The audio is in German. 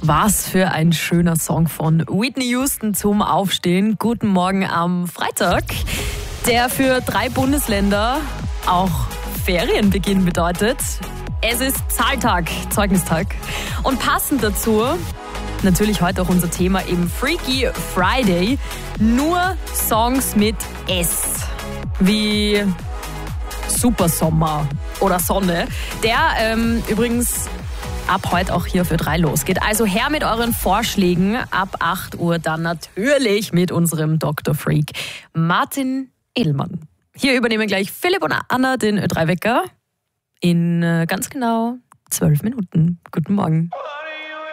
Was für ein schöner Song von Whitney Houston zum Aufstehen. Guten Morgen am Freitag, der für 3 Bundesländer auch Ferienbeginn bedeutet. Es ist Zahltag, Zeugnistag. Und passend dazu natürlich heute auch unser Thema eben Freaky Friday. Nur Songs mit S. Wie Supersommer oder Sonne. Der übrigens ab heute auch hier für 3 losgeht. Also her mit euren Vorschlägen. Ab 8 Uhr dann natürlich mit unserem Dr. Freak Martin Edelmann. Hier übernehmen gleich Philipp und Anna den Ö3-Wecker in ganz genau 12 Minuten. Guten Morgen.